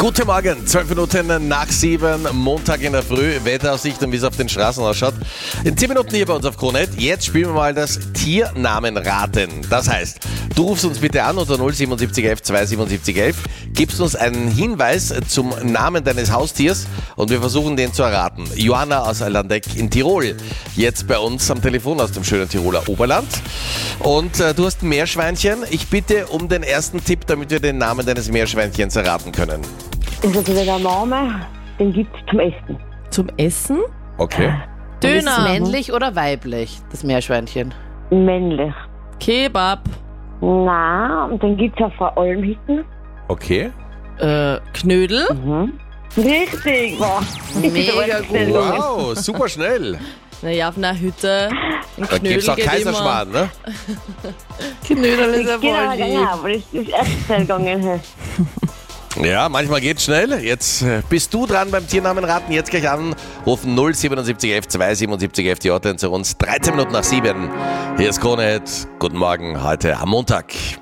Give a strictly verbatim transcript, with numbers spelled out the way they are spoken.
Guten Morgen, zwölf Minuten nach sieben, Montag in der Früh, Wetteraussicht und wie es auf den Straßen ausschaut. In zehn Minuten hier bei uns auf Krone Hit. Jetzt spielen wir mal das Tiernamenraten. Das heißt, du rufst uns bitte an unter null siebenundsiebzig elf zweihundertsiebenundsiebzig elf, gibst uns einen Hinweis zum Namen deines Haustiers und wir versuchen den zu erraten. Johanna aus Landeck in Tirol, jetzt bei uns am Telefon aus dem schönen Tiroler Oberland. Und äh, du hast ein Meerschweinchen. Ich bitte um den ersten Tipp, damit wir den Namen deines Meerschweinchens erraten können. Das ist also der Name, den gibt es zum Essen. Zum Essen? Okay. Döner. Ist es männlich oder weiblich, das Meerschweinchen? Männlich. Kebab. Na, und den gibt es auch vor allem hinten. Okay. Äh, Knödel. Mhm. Richtig, wow. Mega gut. Wow, super schnell. Naja, auf einer Hütte. Ein Da Knödel gibt's auch geht Kaiserschmarrn, ne? Knödel ist ja Genau, voll lieb. genau, aber das ist erst schnell gegangen. Ja, manchmal geht's schnell. Jetzt äh, bist du dran beim Tiernamenraten. Jetzt gleich an. Rufen null siebenundsiebzig elf zweihundertsiebenundsiebzig elf die Orte zu uns. dreizehn Minuten nach sieben. Hier ist Krone Hit. Guten Morgen heute am Montag.